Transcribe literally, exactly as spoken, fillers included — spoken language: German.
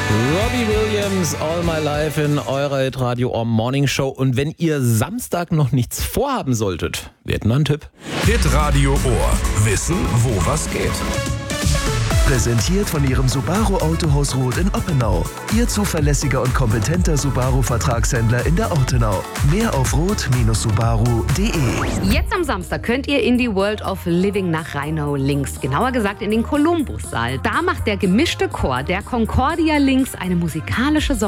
Robbie Williams, All My Life in eurer Hitradio Ohr Morning Show. Und wenn ihr Samstag noch nichts vorhaben solltet, wir hätten noch einen Tipp. Hitradio Ohr. Wissen, wo was geht. Präsentiert von Ihrem Subaru Autohaus Roth in Oppenau. Ihr zuverlässiger und kompetenter Subaru-Vertragshändler in der Ortenau. Mehr auf roth Bindestrich subaru punkt de. Jetzt am Samstag könnt ihr in die World of Living nach Rheinau links, genauer gesagt in den Columbus-Saal. Da macht der gemischte Chor der Concordia links eine musikalische